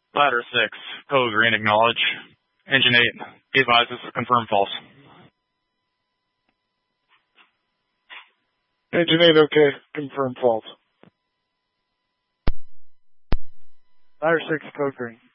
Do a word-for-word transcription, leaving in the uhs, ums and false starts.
Ladder six, code green, acknowledge. Engine eight, be advised this is confirmed false. Engine eight, okay, confirmed false. Ladder six, code green.